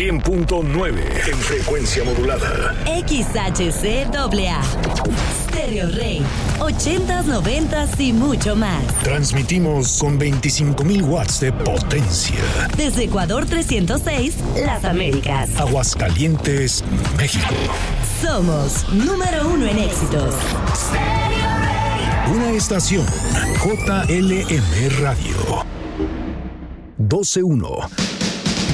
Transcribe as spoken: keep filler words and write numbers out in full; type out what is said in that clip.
cien punto nueve en frecuencia modulada. X H C A A. Stereo Rey. ochentas, noventas y mucho más. Transmitimos con veinticinco mil watts de potencia. Desde Ecuador trescientos seis, Las Américas. Aguascalientes, México. Somos número uno en éxitos. Stereo Rey. Una estación J L M Radio. doce uno.